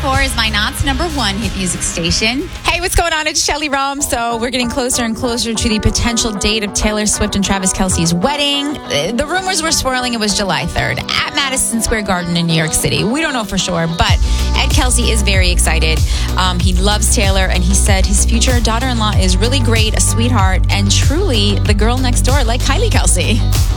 104 is my Knott's number one hit music station. Hey, what's going on? It's Shelly Rome. So we're getting closer and closer to the potential date of Taylor Swift and Travis Kelce's wedding. The rumors were swirling it was July 3rd at Madison Square Garden in New York City. We don't know for sure, but Ed Kelce is very excited. He loves Taylor, and he said his future daughter-in-law is really great, a sweetheart, and truly the girl next door, like Kylie Kelce.